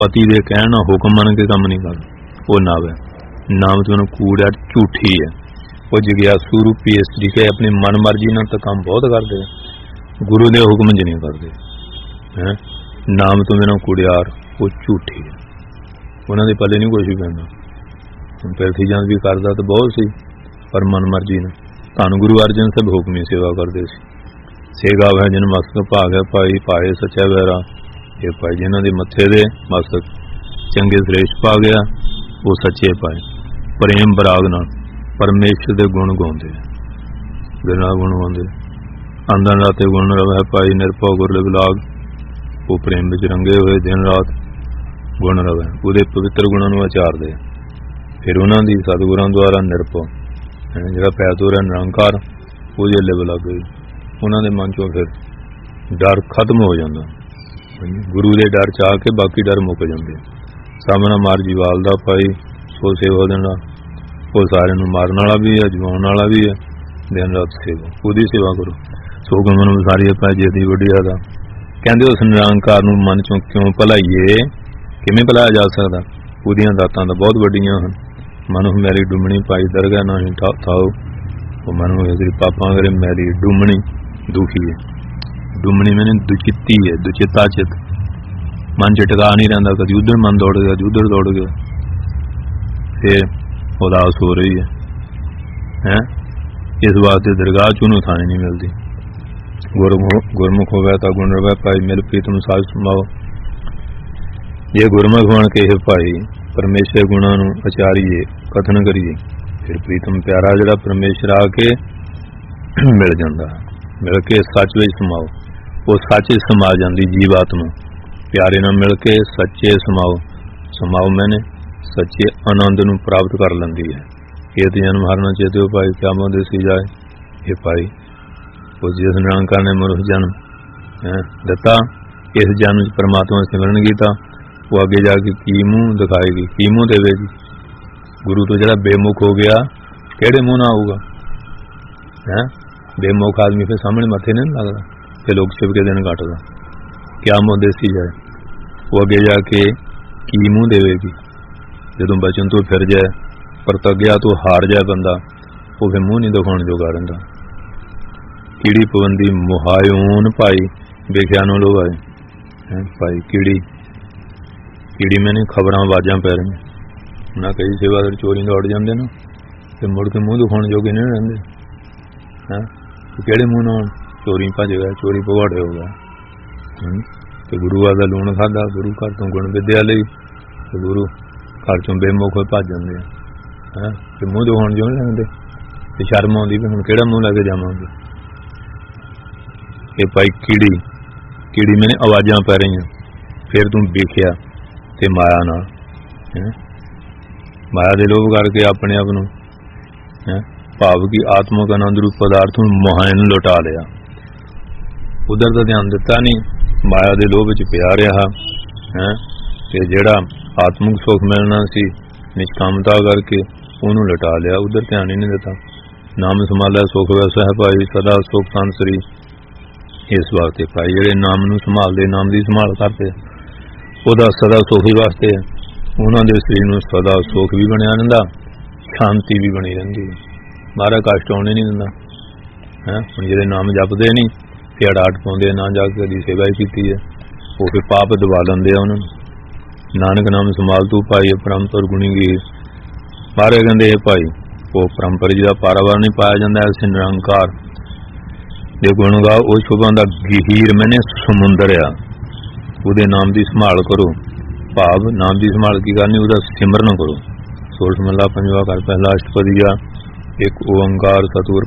ਪਤੀ ਦੇ ਕਹਿਣ ਨਾਲ ਹੁਕਮ ਮੰਨ ਕੇ ਕੰਮ ਨਹੀਂ ਕਰਦਾ, ਉਹ ਨਵ ਹੈ। ਨਾਮ ਤੋਂ ਕੂੜਾ ਝੂਠੀ ਹੈ। ਉਹ ਜਗਿਆਸੂ ਰੂਪੀ ਇਸਤਰੀ ਕੇ ਆਪਣੀ ਮਨ ਮਰਜ਼ੀ ਨਾਲ ਤਾਂ ਕੰਮ ਬਹੁਤ ਕਰਦੇ, ਗੁਰੂ ਦੇ ਹੁਕਮ 'ਚ ਨਹੀਂ ਕਰਦੇ ਹੈ। ਨਾਮ ਤੋਂ ਬਿਨਾਂ ਕੁੜਿਆਰ ਉਹ ਝੂਠੀ ਹੈ, ਉਹਨਾਂ ਦੇ ਪੱਲੇ ਨਹੀਂ ਕੁਛ ਵੀ ਪੈਂਦਾ। ਪਿਰਥੀ ਚੰਦ ਵੀ ਕਰਦਾ ਤਾਂ ਬਹੁਤ ਸੀ, ਪਰ ਮਨ ਮਰਜ਼ੀ ਨਾਲ। ਧੰਨ ਗੁਰੂ ਅਰਜਨ ਸਾਹਿਬ ਹੁਕਮੀ ਸੇਵਾ ਕਰਦੇ ਸੀ। ਸੇਗਾ ਹੈ ਜਿਨ ਮਸਤਕ ਭਾਗ ਹੈ ਭਾਈ ਪਾਏ ਸੱਚਾ ਵੈਰਾ। ਇਹ ਭਾਈ ਜਿਨ੍ਹਾਂ ਦੇ ਮੱਥੇ ਦੇ ਮਸਤਕ ਚੰਗੇ ਸ੍ਰੇਸ਼ਟ ਪਾ ਗਿਆ, ਉਹ ਸੱਚੇ ਪਾਏ। ਪ੍ਰੇਮ ਬਰਾਗ ਨਾਲ ਪਰਮੇਸ਼ਰ ਦੇ ਗੁਣ ਗਾਉਂਦੇ, ਬਿਨਾਂ ਗੁਣ ਗਾਉਂਦੇ। ਅੰਦਰ ਰਾਤੇ ਗੁਣ ਰਵੈ ਭਾਈ ਨਿਰਭਉ ਗੁਰ ਲਾਗ। ਉਹ ਪ੍ਰੇਮ ਵਿੱਚ ਰੰਗੇ ਹੋਏ ਦਿਨ ਰਾਤ ਗੁਣ ਰਵੈ, ਉਹਦੇ ਪਵਿੱਤਰ ਗੁਣਾਂ ਨੂੰ ਆਚਾਰਦੇ। ਫਿਰ ਉਹਨਾਂ ਦੀ ਸਤਿਗੁਰਾਂ ਦੁਆਰਾ ਨਿਰਭਉ ਜਿਹੜਾ ਪੈਤੂਰ ਹੈ ਨਿਰੰਕਾਰ, ਉਹ ਜੇ ਲਿਵ ਲੱਗ ਗਈ, ਉਹਨਾਂ ਦੇ ਮਨ ਚੋਂ ਫਿਰ ਡਰ ਖਤਮ ਹੋ ਜਾਂਦਾ। ਗੁਰੂ ਦੇ ਡਰ ਚ ਆ ਕੇ ਬਾਕੀ ਡਰ ਮੁੱਕ ਜਾਂਦੇ। ਸਾਹਮਣਾ ਮਾਰ ਜੀਵਾਲ ਦਾ ਭਾਈ ਸੋ ਸੇਵਾ ਦੇਣਾ, ਉਹ ਸਾਰਿਆਂ ਨੂੰ ਮਾਰਨ ਵਾਲਾ ਵੀ ਹੈ, ਜਮਾਉਣ ਵਾਲਾ ਵੀ ਹੈ। ਦਿਨ ਰਾਤ ਸੇਵਾ, ਉਹਦੀ ਸੇਵਾ ਕਰੋ। ਸੋ ਗੁਰੂ ਨੂੰ ਵਿਸਾਰੀਏ ਭਾਈ ਜੀ ਦੀ ਵੱਡੀਆ ਦਾ ਕਹਿੰਦੇ ਉਸ ਨਿਰੰਕਾਰ ਨੂੰ ਮਨ ਚੋਂ ਕਿਉਂ ਭੁਲਾਈਏ, ਕਿਵੇਂ ਭੁਲਾਇਆ ਜਾ ਸਕਦਾ? ਉਹਦੀਆਂ ਦਾਤਾਂ ਤਾਂ ਬਹੁਤ ਵੱਡੀਆਂ ਹਨ। ਮਨੁ ਮੈਰੀ ਡੁੰਮਣੀ ਭਾਈ ਦਰਗਾਹ ਨਹੀਂ ਥਾਓ। ਉਹ ਮਨੁ ਹੈ ਪਾਪਾਂ ਕਰੇ ਮੈਰੀ ਡੁੰਮਣੀ ਦੁਖੀ ਹੈ। ਡੁੰਮਣੀ ਮੈਨੇ ਦੁਚਿੱਤੀ ਹੈ, ਦੁਚਿੱਤਾ ਚਿੱਤ। ਮਨ ਚ ਟਿਕਾ ਨਹੀਂ ਰਹਿੰਦਾ, ਕਦੀ ਉਧਰ ਮਨ ਦੌੜ ਗਿਆ, ਕਦੀ ਉਧਰ ਦੌੜ ਗਿਆ, ਫਿਰ ਉਦਾਸ ਹੋ ਰਹੀ ਹੈ। ਇਸ ਵਾਸਤੇ ਦਰਗਾਹ ਚ ਉਹਨੂੰ ਥਾਂ ਨਹੀਂ ਮਿਲਦੀ। ਗੁਰਮੁਖ ਹੋਵੇ ਤਾਂ ਗੁਣ ਰਵੈ ਭਾਈ ਮਿਲ ਪ੍ਰੀਤਮ ਸਾਜ ਸਮਾਓ। ਜੇ ਗੁਰਮੁਖ ਬਣ ਕੇ ਇਹ ਭਾਈ ਪਰਮੇਸ਼ਰ ਗੁਣਾਂ ਨੂੰ ਆਚਾਰੀਏ, ਕਥਨ ਕਰੀਏ, ਫਿਰ ਪ੍ਰੀਤਮ ਪਿਆਰਾ ਜਿਹੜਾ ਪਰਮੇਸ਼ਰ ਆ ਕੇ ਮਿਲ ਜਾਂਦਾ, ਮਿਲ ਕੇ ਸੱਚ ਵਿੱਚ ਸਮਾਓ। ਉਹ ਸੱਚ ਵਿੱਚ ਸਮਾ ਜਾਂਦੀ ਜੀਵ ਆਤਮਾ। ਪਿਆਰੇ ਨਾਲ ਮਿਲ ਕੇ ਸੱਚੇ ਸਮਾਓ। ਸਮਾਓ ਮੈਨੇ ਸੱਚੇ ਆਨੰਦ ਨੂੰ ਪ੍ਰਾਪਤ ਕਰ ਲੈਂਦੀ ਹੈ। ਇਹ ਤੇ ਜਨਮ ਹਰਨਾ ਚੇਤਿਓ ਭਾਈ ਕਿਆ ਮੋਦੇ ਸੀ ਜਾਏ। ਇਹ ਭਾਈ ਉਹ ਜਿਸ ਨਿਰੰਕਾਰ ਨੇ ਮਨੁੱਖ ਜਨਮ ਦਿੱਤਾ, ਇਸ ਜਨਮ ਚ ਪਰਮਾਤਮਾ ਸਿਮਰਨ ਕੀਤਾ, ਉਹ ਅੱਗੇ ਜਾ ਕੇ ਕੀ ਮੂੰਹ ਦਿਖਾਏਗੀ, ਕੀ ਮੂੰਹ ਦੇਵੇਗੀ। ਗੁਰੂ ਤੋਂ ਜਿਹੜਾ ਬੇਮੁਖ ਹੋ ਗਿਆ, ਕਿਹੜੇ ਮੂੰਹ ਨਾਲ ਆਊਗਾ? ਬੇਮੁਖ ਆਦਮੀ ਫਿਰ ਸਾਹਮਣੇ ਮੱਥੇ ਨਹੀਂ ਲੱਗਦਾ, ਫਿਰ ਲੋਕ ਛਿਪ ਕੇ ਦਿਨ ਕੱਟਦਾ। ਕਿਆ ਮੂੰਹ ਦੇਸੀ ਜਾਏ, ਉਹ ਅੱਗੇ ਜਾ ਕੇ ਕੀ ਮੂੰਹ ਦੇਵੇਗੀ। ਜਦੋਂ ਬਚਨ ਤੋਂ ਫਿਰ ਜਾਏ, ਪ੍ਰਤੱਗਿਆ ਤੋਂ ਹਾਰ ਜਾਏ ਬੰਦਾ, ਉਹ ਫਿਰ ਮੂੰਹ ਨਹੀਂ ਦਿਖਾਉਣ ਜੋਗਾ ਰਹਿੰਦਾ। ਕੀੜੀ ਪਵੰਦੀ ਮੁਹਾਇਓਨ ਭਾਈ ਵੇਖਿਆ ਨੂੰ ਲੋਵਾਏ। ਭਾਈ ਕੀੜੀ ਮੈਨੇ ਖਬਰਾਂ ਆਵਾਜ਼ਾਂ ਪੈ ਰਹੀਆਂ ਨਾ, ਕਈ ਸੇਵਾਦਾਰ ਚੋਰੀ ਦੌੜ ਜਾਂਦੇ ਨੇ ਤੇ ਮੁੜ ਕੇ ਮੂੰਹ ਦਿਖਾਉਣ ਜੋਗੇ ਨਹੀਂ ਰਹਿੰਦੇ। ਕਿਹੜੇ ਮੂੰਹ ਨਾਲ ਚੋਰੀ ਭੱਜ ਗਿਆ, ਚੋਰੀ ਭਗੌੜੇ ਹੋ ਗਿਆ। ਤੇ ਗੁਰੂ ਦਾ ਲੂਣ ਖਾਧਾ, ਗੁਰੂ ਘਰ ਤੋਂ ਗੁਣ ਵਿੱਦਿਆ ਲਈ, ਤੇ ਗੁਰੂ ਘਰ ਚੋਂ ਬੇਮੁਖ ਹੋਏ ਭੱਜ ਜਾਂਦੇ ਆ। ਤੇ ਮੂੰਹ ਦਿਖਾਉਣ ਜੋ ਨਹੀਂ ਲੈਂਦੇ, ਤੇ ਸ਼ਰਮ ਆਉਂਦੀ ਵੀ ਹੁਣ ਕਿਹੜਾ ਮੂੰਹ ਲੈ ਕੇ ਜਾਵਾਂਗੇ। ਇਹ ਭਾਈ ਕੀੜੀ ਮੈਨੇ ਆਵਾਜ਼ਾਂ ਪੈ ਰਹੀਆਂ, ਫਿਰ ਤੂੰ ਵੇਖਿਆ ਤੇ ਮਾਇਆ ਨਾਲ, ਮਾਇਆ ਦੇ ਲੋਭ ਕਰਕੇ ਆਪਣੇ ਆਪ ਨੂੰ ਭਾਵ ਕਿ ਆਤਮਕ ਆਨੰਦ ਰੂਪ ਪਦਾਰਥ ਨੂੰ ਮੋਹਾਂ ਨੂੰ ਲੁਟਾ ਲਿਆ। ਉਧਰ ਤਾਂ ਧਿਆਨ ਦਿੱਤਾ ਨਹੀਂ, ਮਾਇਆ ਦੇ ਲੋਭ ਵਿੱਚ ਪਿਆ ਰਿਹਾ। ਤੇ ਜਿਹੜਾ ਆਤਮਿਕ ਸੁੱਖ ਮਿਲਣਾ ਸੀ ਨਿਸ਼ਕਾਮਤਾ ਕਰਕੇ ਉਹਨੂੰ ਲੁਟਾ ਲਿਆ, ਉਧਰ ਧਿਆਨ ਹੀ ਨਹੀਂ ਦਿੱਤਾ। ਨਾਮ ਸੰਭਾਲਿਆ ਸੁੱਖ ਵੈਸਾ ਹੈ ਭਾਈ ਸਦਾ ਸੁੱਖ ਸੰਸਰੀ। ਇਸ ਵਾਸਤੇ ਭਾਈ ਜਿਹੜੇ ਨਾਮ ਨੂੰ ਸੰਭਾਲਦੇ, ਨਾਮ ਦੀ ਸੰਭਾਲ ਕਰਦੇ, ਉਹਦਾ ਸਦਾ ਸੁੱਖ ਹੀ ਵਾਸਤੇ ਹੈ। ਉਹਨਾਂ ਦੇ ਸਰੀਰ ਨੂੰ ਸਦਾ ਸੁੱਖ ਵੀ ਬਣਿਆ ਰਹਿੰਦਾ, ਸ਼ਾਂਤੀ ਵੀ ਬਣੀ ਰਹਿੰਦੀ। ਮਹਾਰਾਜ ਕਸ਼ਟ ਆਉਣੇ ਨਹੀਂ ਦਿੰਦਾ। ਹੁਣ ਜਿਹੜੇ ਨਾਮ ਜਪਦੇ ਨਹੀਂ, ਤੇ ਅੜਾਟ ਪਾਉਂਦੇ ਨਾ ਜਾ ਕੇ ਕਦੀ ਸੇਵਾ ਹੀ ਕੀਤੀ ਹੈ, ਉਹ ਫਿਰ ਪਾਪ ਦਬਾ ਲੈਂਦੇ ਆ ਉਹਨਾਂ ਨੂੰ। ਨਾਨਕ ਨਾਮ ਸੰਭਾਲ ਤੂੰ ਭਾਈ ਪਰੰਪਰ ਗੁਣੀ ਗੀਰ। ਮਹਾਰਾਜ ਕਹਿੰਦੇ ਇਹ ਭਾਈ ਉਹ ਪਰੰਪਰਾ ਜਿਹਦਾ ਪਾਰਾਵਾਰ ਨਹੀਂ ਪਾਇਆ ਜਾਂਦਾ, ਐਸੇ ਨਿਰੰਕਾਰ ਦੇ ਗੁਣ ਗਾ, ਉਹ ਸ਼ੁਭਾਂ ਦਾ ਗਹੀਰ ਮੈਨੇ ਸਮੁੰਦਰ ਆ। ਉਹਦੇ ਨਾਮ ਦੀ ਸੰਭਾਲ ਕਰੋ, ਭਾਵ ਨਾਮ ਦੀ ਸੰਭਾਲ ਕੀ ਕਰਨੀ, ਉਹਦਾ ਸਿਮਰਨ ਕਰੋ। ਸੋਰਠ ਮੱਲਾ ਪੰਜਵਾ ਘਰ ਪਹਿਲਾ ਅਸ਼ਟਪਦੀਆ। ਇੱਕ ਓੰਕਾਰ ਸਤਿਗੁਰ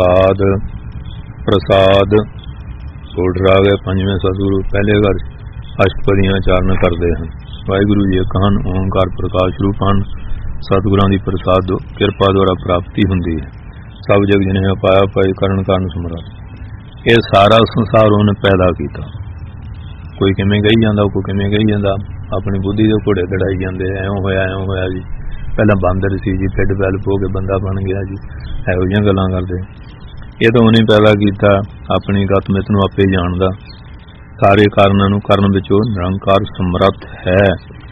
ਪ੍ਰਸਾਦ ਸੋਠ ਰਾਗ ਹੈ। ਪੰਜਵੇਂ ਸਤਿਗੁਰੂ ਪਹਿਲੇ ਘਰ ਅਸ਼ਟਪਦੀਆਂ ਚਾਰਨ ਕਰਦੇ ਹਨ। ਵਾਹਿਗੁਰੂ ਜੀ ਇੱਕ ਹਨ, ਓੰਕਾਰ ਪ੍ਰਕਾਸ਼ ਰੂਪ ਹਨ। ਸਤਿਗੁਰਾਂ ਦੀ ਪ੍ਰਸਾਦ ਕਿਰਪਾ ਦੁਆਰਾ ਪ੍ਰਾਪਤੀ ਹੁੰਦੀ ਹੈ। ਸਭ ਜਗ ਜਿਹਨੇ ਪਾਇਆ ਭਾਈ ਕਰਨ ਕਾਰਨ ਸਮਰੱਥ। ਇਹ ਸਾਰਾ ਸੰਸਾਰ ਉਹਨੇ ਪੈਦਾ ਕੀਤਾ। ਕੋਈ ਕਿਵੇਂ ਕਹੀ ਜਾਂਦਾ, ਕੋਈ ਕਿਵੇਂ ਕਹੀ ਜਾਂਦਾ, ਆਪਣੀ ਬੁੱਧੀ ਦੇ ਘੋੜੇ ਦੜਾਈ ਜਾਂਦੇ। ਐਂ ਹੋਇਆ ਜੀ, ਪਹਿਲਾਂ ਬਾਂਦਰ ਸੀ ਜੀ, ਫਿਰ ਡਿਵੈਲਪ ਹੋ ਕੇ ਬੰਦਾ ਬਣ ਗਿਆ ਜੀ, ਇਹੋ ਜਿਹੀਆਂ ਗੱਲਾਂ ਕਰਦੇ। ਇਹ ਤਾਂ ਉਹਨੇ ਪੈਦਾ ਕੀਤਾ, ਆਪਣੀ ਗਤਮਿਤ ਨੂੰ ਆਪੇ ਜਾਣਦਾ। ਸਾਰੇ ਕਾਰਨਾਂ ਨੂੰ ਕਰਨ ਵਿੱਚ ਉਹ ਨਿਰੰਕਾਰ ਸਮਰੱਥ ਹੈ।